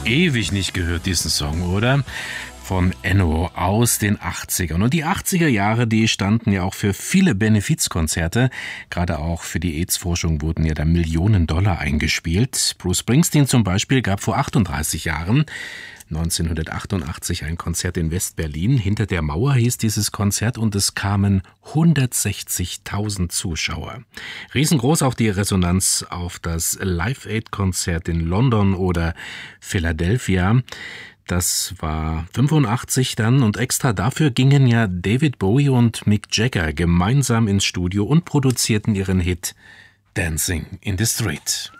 Ewig nicht gehört, diesen Song, oder? Von Enno aus den 80ern. Und die 80er Jahre, die standen ja auch für viele Benefizkonzerte. Gerade auch für die AIDS-Forschung wurden ja da Millionen Dollar eingespielt. Bruce Springsteen zum Beispiel gab vor 38 Jahren, 1988, ein Konzert in West-Berlin. Hinter der Mauer hieß dieses Konzert und es kamen 160.000 Zuschauer. Riesengroß auch die Resonanz auf das Live-Aid-Konzert in London oder Philadelphia. Das war 85 dann und extra dafür gingen ja David Bowie und Mick Jagger gemeinsam ins Studio und produzierten ihren Hit Dancing in the Street.